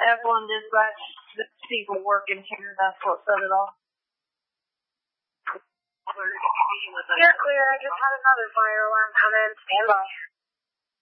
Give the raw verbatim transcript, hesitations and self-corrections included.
Evelyn dispatch, the people working here, that's what set it off. You're clear. I just had another fire alarm come in. Stand by.